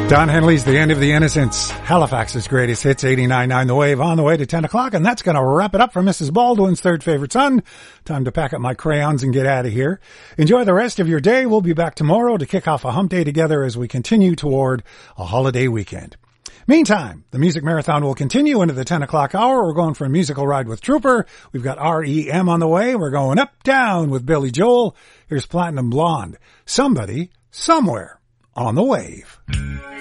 Don Henley's The End of the Innocents, Halifax's greatest hits, 89.9 The Wave, on the way to 10 o'clock, and that's going to wrap it up for Mrs. Baldwin's third favorite son. Time to pack up my crayons and get out of here. Enjoy the rest of your day. We'll be back tomorrow to kick off a hump day together as we continue toward a holiday weekend. Meantime, the Music Marathon will continue into the 10 o'clock hour. We're going for a musical ride with Trooper. We've got REM on the way. We're going uptown with Billy Joel. Here's Platinum Blonde. Somebody, somewhere on the wave.